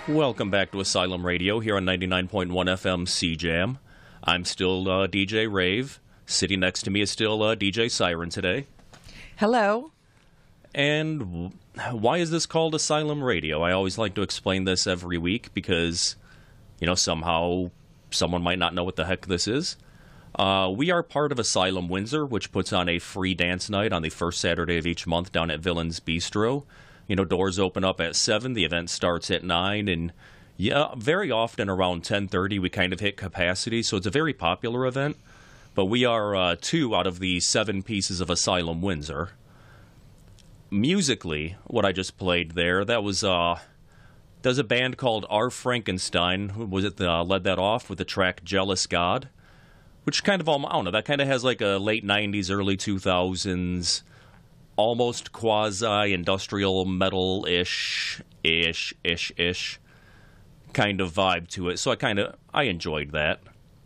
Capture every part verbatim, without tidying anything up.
Welcome back to Asylum Radio here on ninety-nine point one F M C Jam. I'm still uh, D J Rave. Sitting next to me is still uh, D J Siren today. Hello. And w- why is this called Asylum Radio? I always like to explain this every week because, you know, somehow someone might not know what the heck this is. Uh, we are part of Asylum Windsor, which puts on a free dance night on the first Saturday of each month down at Villains Bistro. You know, doors open up at seven, the event starts at nine, and yeah, very often around ten thirty we kind of hit capacity, so it's a very popular event. But we are uh, two out of the seven pieces of Asylum Windsor. Musically, what I just played there, that was uh, there's a band called R. Frankenstein, was it uh, led that off with the track Jealous God, which kind of, I don't know, that kind of has like a late nineties, early two thousands, almost quasi-industrial metal-ish, ish, ish, ish kind of vibe to it. So I kind of, I enjoyed that.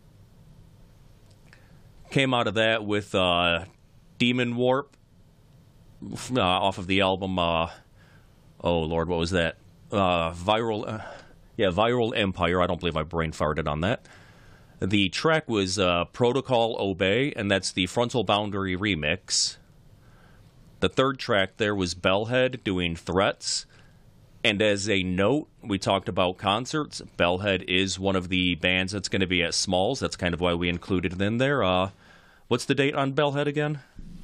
Came out of that with uh, Demon Warp uh, off of the album, uh, oh Lord, what was that? Uh, Viral, uh, yeah, Viral Empire. I don't believe my brain farted on that. The track was uh, Protocol Obey, and that's the Frontal Boundary remix. The third track there was Bellhead doing Threats. And as a note, we talked about concerts. Bellhead is one of the bands that's going to be at Smalls. That's kind of why we included it in there. Uh, what's the date on Bellhead again?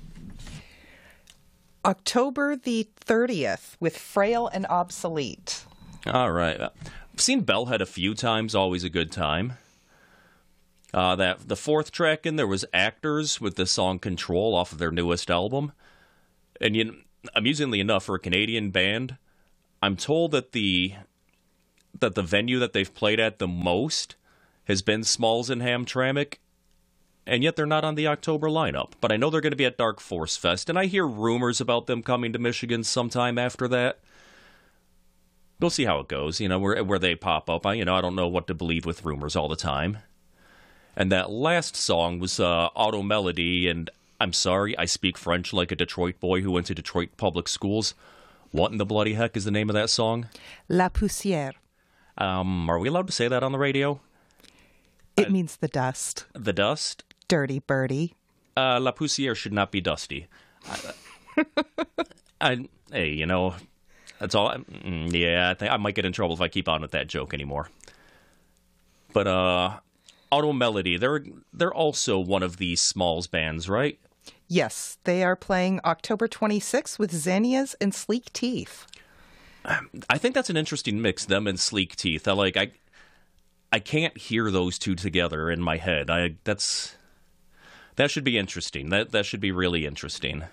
October the thirtieth with Frail and Obsolete. All right. I've seen Bellhead a few times. Always a good time. Uh, that the fourth track in there was Actors with the song Control off of their newest album. And you, amusingly enough, for a Canadian band, I'm told that the that the venue that they've played at the most has been Smalls in Hamtramck, and yet they're not on the October lineup. But I know they're going to be at Dark Force Fest, and I hear rumors about them coming to Michigan sometime after that. We'll see how it goes, you know, where where they pop up. I, you know, I don't know what to believe with rumors all the time. And that last song was uh, Auto Melody, and I'm sorry, I speak French like a Detroit boy who went to Detroit public schools. What in the bloody heck is the name of that song? La Poussière. Um, are we allowed to say that on the radio? It uh, means the dust. The dust? Dirty birdie. Uh, La Poussière should not be dusty. I, I, hey, you know, that's all. I, yeah, I think I might get in trouble if I keep on with that joke anymore. But, uh... Auto Melody, they're they're also one of the Smalls bands, right? Yes, they are playing October twenty-sixth with Xenias and Sleek Teeth. I think that's an interesting mix, them and Sleek Teeth. I like I I can't hear those two together in my head. I that's that should be interesting. That that should be really interesting.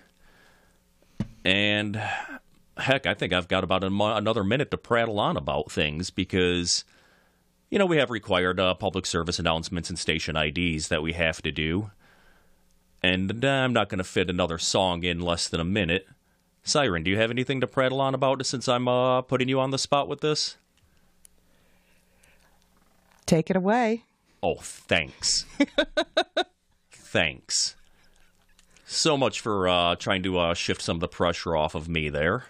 And heck, I think I've got about a, another minute to prattle on about things because, you know, we have required uh, public service announcements and station I Ds that we have to do. And uh, I'm not going to fit another song in less than a minute. Siren, do you have anything to prattle on about since I'm uh, putting you on the spot with this? Take it away. Oh, thanks. Thanks. So much for uh, trying to uh, shift some of the pressure off of me there.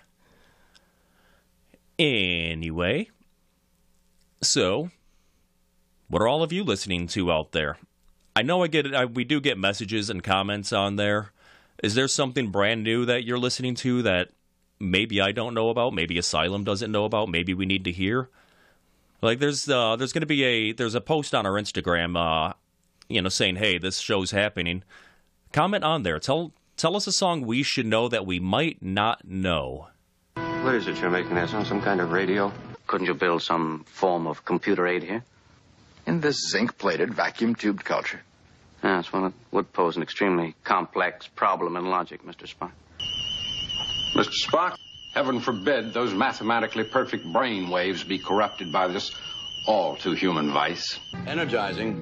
Anyway, so what are all of you listening to out there? I know I get it. I, we do get messages and comments on there. Is there something brand new that you're listening to that maybe I don't know about, maybe Asylum doesn't know about, maybe we need to hear? Like there's uh, there's going to be a there's a post on our Instagram, uh, you know, saying, hey, this show's happening. Comment on there. Tell tell us a song we should know that we might not know. What is it you're making there, son? Some kind of radio? Couldn't you build some form of computer aid here? In this zinc-plated, vacuum-tubed culture. Yes, well, it would pose an extremely complex problem in logic, Mister Spock. Mister Spock, heaven forbid those mathematically perfect brain waves be corrupted by this all-too-human vice. Energizing.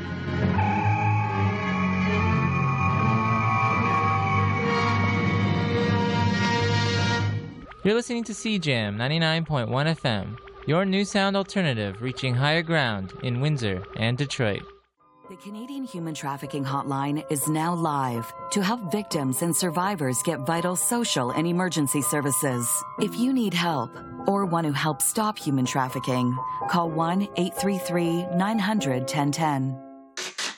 You're listening to C Jam ninety-nine point one F M, your new sound alternative reaching higher ground in Windsor and Detroit. The Canadian Human Trafficking Hotline is now live to help victims and survivors get vital social and emergency services. If you need help or want to help stop human trafficking, call one eight three three, nine hundred, ten ten.